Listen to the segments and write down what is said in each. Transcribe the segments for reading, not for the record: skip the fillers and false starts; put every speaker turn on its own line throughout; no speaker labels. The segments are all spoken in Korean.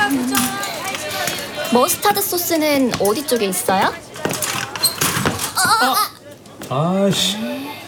머스타드 소스는 어디 쪽에 있어요?
아씨.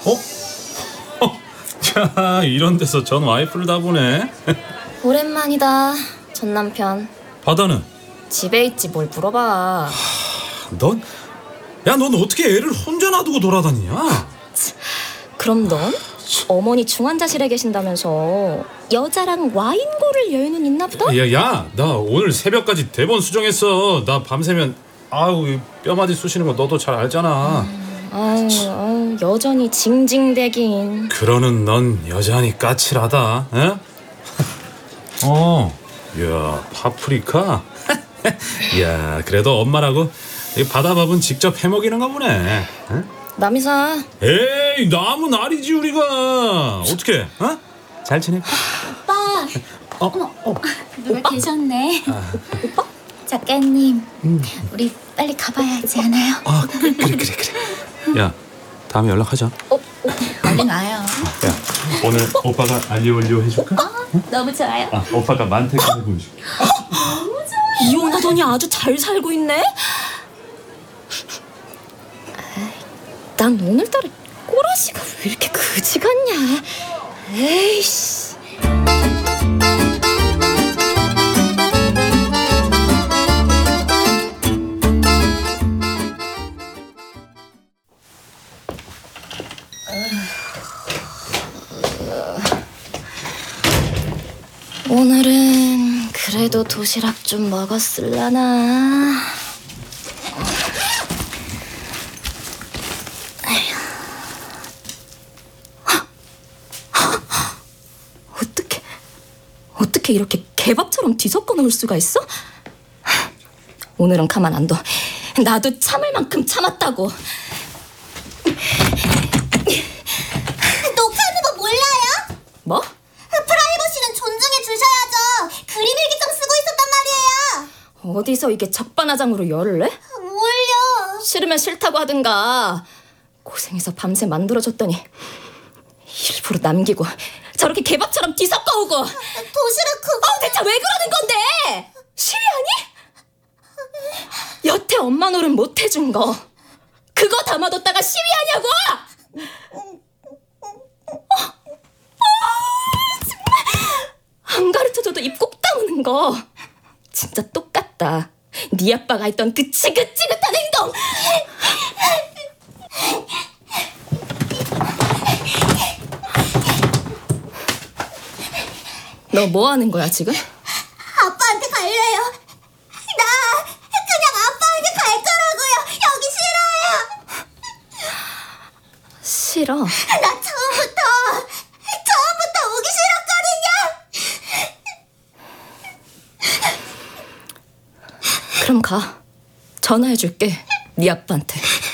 자, 이런 데서 전 와이프를 다 보네.
오랜만이다. 전 남편.
바다는?
집에 있지 뭘 물어봐.
넌 어떻게 애를 혼자 놔두고 돌아다니냐?
그럼 넌? 어머니 중환자실에 계신다면서 여자랑 와인고를 여유는 있나 보다?
야, 나 오늘 새벽까지 대본 수정했어. 나 밤새면 뼈마디 쑤시는 거 너도 잘 알잖아.
아유, 여전히 징징대긴.
그러는 넌 여전히 까칠하다. 에? 야, 파프리카? 야, 그래도 엄마라고 이 바다밥은 직접 해먹이는가 보네. 에?
남이사.
에이, 남은 아니지 우리가. 어떻게? 잘 지내?
오빠. 누가
오빠?
계셨네. 오빠? 작가님, 우리 빨리 가봐야 하지 않아요?
그래. 야, 다음에 연락하자.
얼른 와요.
야, 오늘 오빠가 알리올리오 해줄까?
너무 좋아요.
오빠가 만테카를 보여줄게.
이혼하더니 아주 잘 살고 있네? 난 오늘따라 꼬라지가 왜 이렇게 그지 같냐? 에이씨. 오늘은 그래도 도시락 좀 먹었을라나. 어떻게 이렇게 개밥처럼 뒤섞어 놓을 수가 있어? 오늘은 가만 안 둬. 나도 참을 만큼 참았다고.
녹화하는 거 몰라요?
뭐?
프라이버시는 존중해 주셔야죠. 그림 일기장 쓰고 있었단 말이에요.
어디서 이게 적반하장으로 열을 내?
뭘요?
싫으면 싫다고 하든가. 고생해서 밤새 만들어줬더니 일부러 남기고 저렇게 개밥처럼 뒤섞어 오고.
도시락 그거.
대체 왜 그러는 건데? 시리하니? 여태 엄마 노릇 못 해준 거 그거 담아뒀다가 시위하냐고! 정말 안 가르쳐줘도 입 꼭 다무는 거 진짜 똑같다. 네 아빠가 했던 그 지긋지긋한 행동. 너 뭐 하는 거야 지금?
아빠한테 갈래요. 나 그냥 아빠한테 갈 거라고요. 여기 싫어요.
싫어.
나 처음부터 오기 싫었거든요.
그럼 가. 전화해줄게 네 아빠한테.